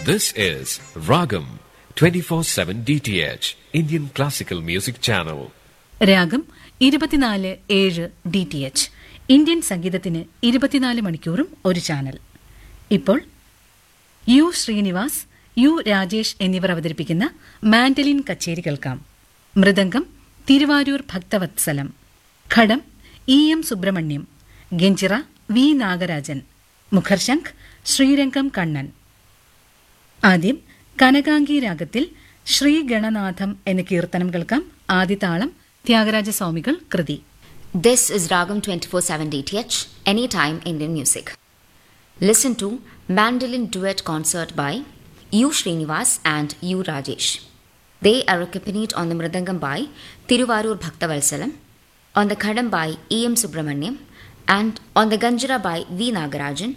This is Ragam 24/7 DTH Indian Classical Music Channel. രാഗം 24/7 DTH Indian സംഗീതത്തിന് 24 മണിക്കൂറും ഒരു ചാനൽ. ഇപ്പോൾ യു ശ്രീനിവാസ്, യു രാജേഷ് എന്നിവർ അവതരിപ്പിക്കുന്ന മാൻഡലിൻ കച്ചേരി കേൾക്കാം. മൃദംഗം തിരുവാരൂർ ഭക്തവത്സലം, ഘടം എം സുബ്രഹ്മണ്യം, ഗഞ്ചിറ വി നാഗരാജൻ, മുഖർശംഖ് ശ്രീരംഗം കണ്ണൻ. ആദ്യം കനകാംഗി രാഗത്തിൽ ശ്രീഗണനാഥം എന്ന കീർത്തനം കേൾക്കാം. ആദിതാളം ത്യാഗരാജസ്വാമികൾ കൃതി. This is Ragam 24/7 DTH, Anytime Indian Music. Listen to Mandolin Duet Concert by U. Srinivas and U. Rajesh. They are accompanied on the Mridangam by Thiruvarur Bhaktavalsalam, on the Khadam by E. M. Subramaniam, and on the Ganjira by V. Nagarajan,